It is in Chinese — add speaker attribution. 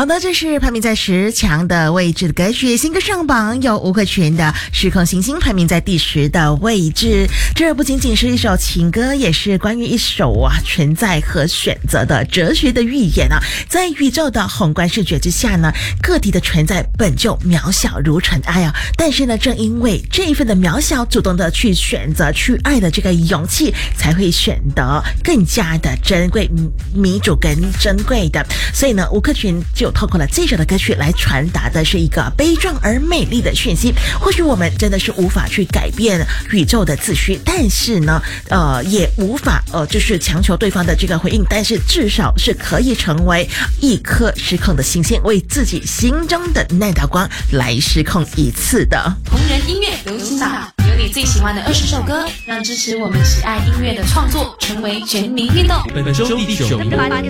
Speaker 1: 好的，这是排名在10强的位置的歌曲，新歌上榜，有吴克群的《失控行星》排名在第10的位置。这不仅仅是一首情歌，也是关于一首存在和选择的哲学的预言啊。在宇宙的宏观视觉之下呢，个体的存在本就渺小如尘埃啊。但是呢，正因为这一份的渺小，主动的去选择去爱的这个勇气，才会显得更加的珍贵、弥足跟珍贵的。所以呢，吴克群就透过了这首的歌曲来传达的是一个悲壮而美丽的讯息。或许我们真的是无法去改变宇宙的秩序，但是呢，也无法就是强求对方的这个回应，但是至少是可以成为一颗失控的星星，为自己心中的那道光来失控一次的。
Speaker 2: 同人音乐流行榜，有你最喜欢的20首歌，让支持我们喜爱音乐的创作成为全民运动。
Speaker 3: 本周第9名。